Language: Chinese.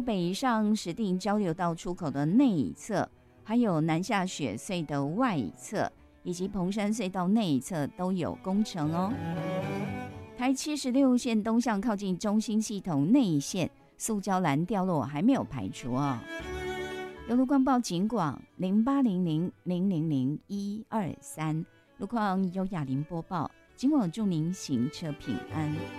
北上石碇交流道出口的内侧，还有南下雪隧的外侧，以及彭山隧道内侧都有工程哦。台76线东向靠近中心系统内线塑胶栏掉落还没有排除哦。有路况报警广0800000123，路况由雅玲播报，警广祝您行车平安。